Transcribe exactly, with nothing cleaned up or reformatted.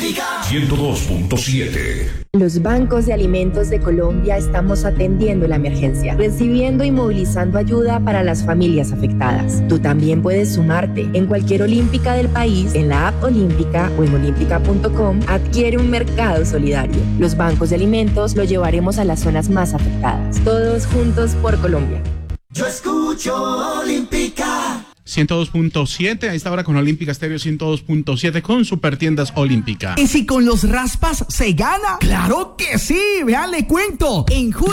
ciento dos punto siete. Los bancos de alimentos de Colombia estamos atendiendo la emergencia, recibiendo y movilizando ayuda para las familias afectadas. Tú también puedes sumarte. En cualquier olímpica del país, en la app Olímpica o en olímpica punto com, adquiere un mercado solidario. Los bancos de alimentos lo llevaremos a las zonas más afectadas. Todos juntos por Colombia. Yo escucho Olímpica. ciento dos punto siete, a esta hora con Olímpica Estéreo ciento dos punto siete con Supertiendas Olímpica. ¿Y si con los raspas se gana? ¡Claro que sí! Vean, le cuento. En